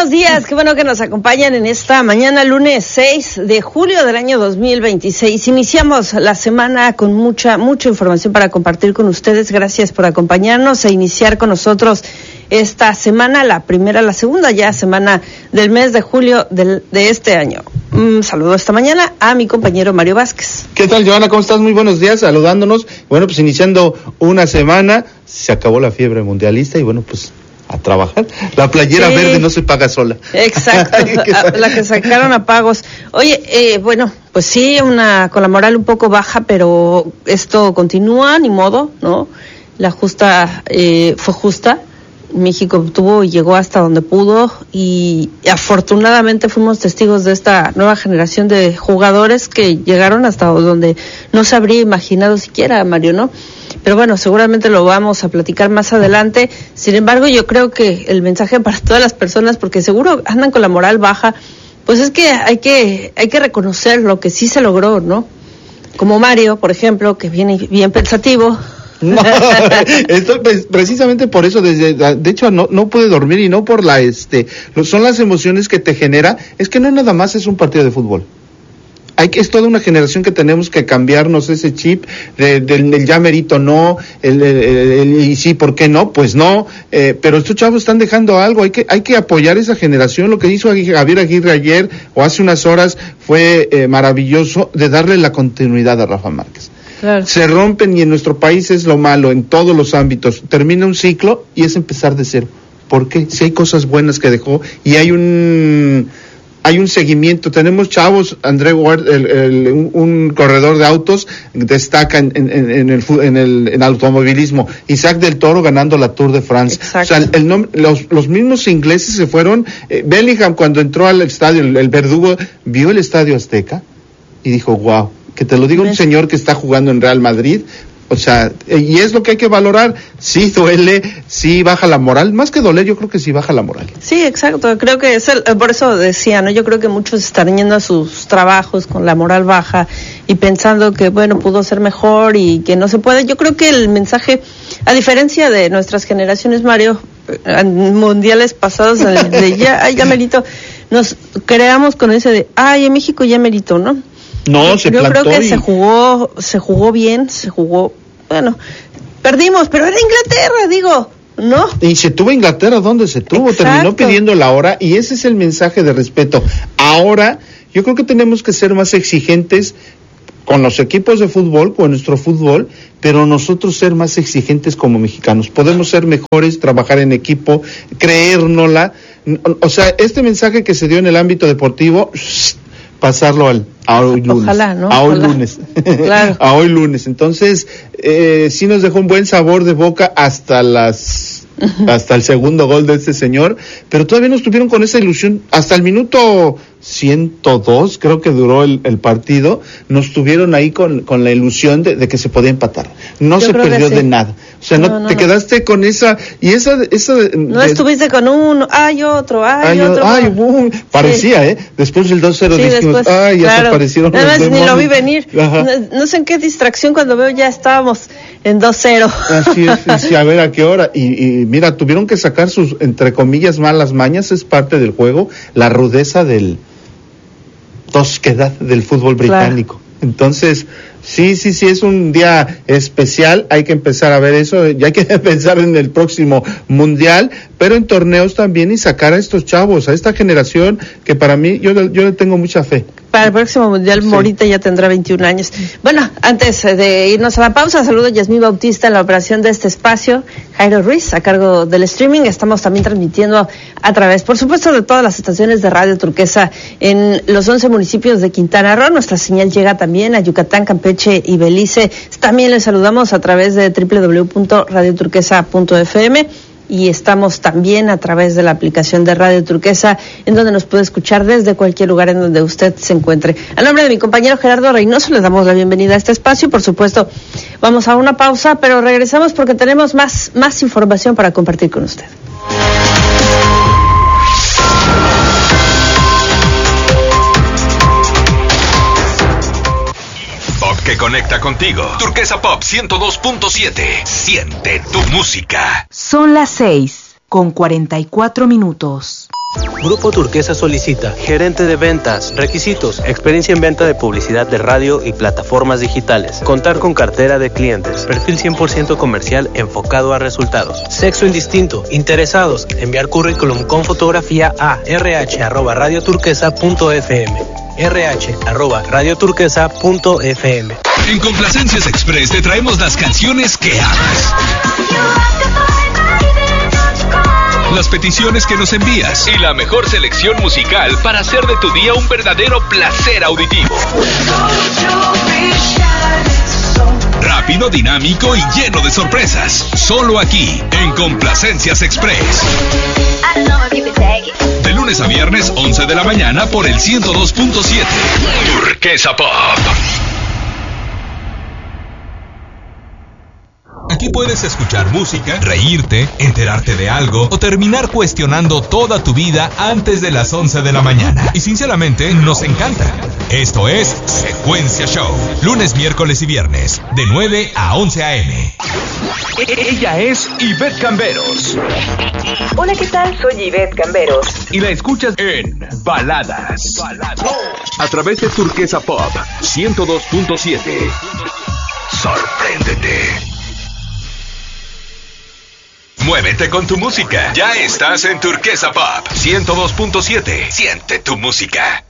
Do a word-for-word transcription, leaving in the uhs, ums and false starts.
buenos días, qué bueno que nos acompañan en esta mañana, lunes seis de julio del año dos mil veintiséis. Iniciamos la semana con mucha, mucha información para compartir con ustedes. Gracias por acompañarnos e iniciar con nosotros esta semana, la primera, la segunda ya semana del mes de julio del, de este año. Un saludo esta mañana a mi compañero Mario Vázquez. ¿Qué tal, Joana? ¿Cómo estás? Muy buenos días, saludándonos. Bueno, pues iniciando una semana, se acabó la fiebre mundialista y bueno, pues a trabajar. La playera sí. Verde no se paga sola. Exacto, la que sacaron a pagos. Oye, eh, bueno, pues sí, una con la moral un poco baja, pero esto continúa, ni modo, ¿no? La justa eh, fue justa. México tuvo y llegó hasta donde pudo y afortunadamente fuimos testigos de esta nueva generación de jugadores que llegaron hasta donde no se habría imaginado siquiera, Mario, ¿no? Pero bueno, seguramente lo vamos a platicar más adelante. Sin embargo, yo creo que el mensaje para todas las personas, porque seguro andan con la moral baja, pues es que hay que hay que reconocer lo que sí se logró, ¿no? Como Mario, por ejemplo, que viene bien pensativo. No, esto, pues, precisamente por eso, desde, de hecho no, no puede dormir y no por la, este, son las emociones que te genera, es que no nada más es un partido de fútbol. Hay que, es toda una generación que tenemos que cambiarnos ese chip de, del, del ya merito no, el, el, el, el y sí, ¿por qué no? Pues no, eh, pero estos chavos están dejando algo, hay que, hay que apoyar esa generación. Lo que hizo Javier Aguirre ayer o hace unas horas fue eh, maravilloso, de darle la continuidad a Rafa Márquez. Claro. Se rompen y en nuestro país es lo malo en todos los ámbitos. Termina un ciclo y es empezar de cero. ¿Por qué? Si hay cosas buenas que dejó y hay un hay un seguimiento. Tenemos chavos, André Ward, el, el, un, un corredor de autos, destaca en, en, en, el, en el en automovilismo. Isaac del Toro ganando la Tour de France. Exacto. O sea, el nom- los, los mismos ingleses se fueron. Eh, Bellingham, cuando entró al estadio, el, el verdugo, vio el Estadio Azteca y dijo, wow. Que te lo diga un señor que está jugando en Real Madrid, o sea, y es lo que hay que valorar. Sí duele, sí baja la moral, más que doler, yo creo que sí baja la moral. Sí, exacto, creo que es el, por eso decía, ¿no? Yo creo que muchos están yendo a sus trabajos con la moral baja y pensando que, bueno, pudo ser mejor y que no se puede. Yo creo que el mensaje, a diferencia de nuestras generaciones, Mario, en mundiales pasados, de ya, ay, ya merito, nos creamos con ese de, ay, en México ya merito, ¿no? No, se Yo plantó creo que y... se jugó, se jugó bien, se jugó, bueno, perdimos, pero era Inglaterra, digo, ¿no? Y se tuvo Inglaterra, ¿dónde se tuvo? Exacto. Terminó pidiendo la hora y ese es el mensaje de respeto. Ahora, yo creo que tenemos que ser más exigentes con los equipos de fútbol, con nuestro fútbol, pero nosotros ser más exigentes como mexicanos. Podemos ser mejores, trabajar en equipo, creérnosla. O sea, este mensaje que se dio en el ámbito deportivo, pasarlo al a hoy lunes. Ojalá, ¿no? A hoy Ojalá. lunes. Claro. A hoy lunes. Entonces, eh, sí nos dejó un buen sabor de boca hasta las hasta el segundo gol de este señor, pero todavía nos tuvieron con esa ilusión hasta el minuto ciento dos, creo que duró el, el partido, nos tuvieron ahí con, con la ilusión de, de que se podía empatar. No Yo se perdió sí. de nada. O sea, no, no, no te no. quedaste con esa, y esa, esa de, no estuviste con uno, hay otro, hay, hay otro. Ay, boom, parecía, sí. ¿eh? Después del dos cero sí, dijimos, después, ay, ya claro. se aparecieron Nada los más demonios. Ni lo vi venir. No, no sé en qué distracción cuando veo ya estábamos en dos cero. Así es, sí, a ver a qué hora. Y, y mira, tuvieron que sacar sus, entre comillas, malas mañas, es parte del juego, la rudeza del tosquedad del fútbol británico. Claro. Entonces, sí, sí, sí, es un día especial, hay que empezar a ver eso, ya hay que pensar en el próximo mundial, pero en torneos también y sacar a estos chavos, a esta generación que para mí, yo, yo le tengo mucha fe. Para el próximo mundial, sí. Morita ya tendrá veintiún años. Bueno, antes de irnos a la pausa, saludo a Yasmín Bautista en la operación de este espacio, Jairo Ruiz a cargo del streaming. Estamos también transmitiendo a través, por supuesto, de todas las estaciones de Radio Turquesa en los once municipios de Quintana Roo. Nuestra señal llega también a Yucatán, Campeche y Belice. También les saludamos a través de doble u doble u doble u punto radio turquesa punto efe eme. Y estamos también a través de la aplicación de Radio Turquesa, en donde nos puede escuchar desde cualquier lugar en donde usted se encuentre. A nombre de mi compañero Gerardo Reynoso, les damos la bienvenida a este espacio. Por supuesto, vamos a una pausa, pero regresamos porque tenemos más, más información para compartir con usted. Que conecta contigo. Turquesa Pop ciento dos punto siete. Siente tu música. Son las seis con cuarenta y cuatro minutos. Grupo Turquesa solicita gerente de ventas. Requisitos: experiencia en venta de publicidad de radio y plataformas digitales. Contar con cartera de clientes. Perfil cien por ciento comercial enfocado a resultados. Sexo indistinto. Interesados. Enviar currículum con fotografía a r h arroba radio turquesa punto f m. r h arroba radio turquesa punto f m. En Complacencias Express te traemos las canciones que amas, las peticiones que nos envías y la mejor selección musical para hacer de tu día un verdadero placer auditivo. Rápido, dinámico y lleno de sorpresas. Solo aquí, en Complacencias Express. De lunes a viernes, once de la mañana por el ciento dos punto siete. Turquesa Pop. Aquí puedes escuchar música, reírte, enterarte de algo o terminar cuestionando toda tu vida antes de las once de la mañana. Y sinceramente, nos encanta. Esto es Secuencia Show. Lunes, miércoles y viernes, de nueve a once a eme. Ella es Ivette Camberos. Hola, ¿qué tal? Soy Ivette Camberos. Y la escuchas en Baladas. A través de Turquesa Pop ciento dos punto siete. Sorpréndete. Muévete con tu música. Ya estás en Turquesa Pop ciento dos punto siete. Siente tu música.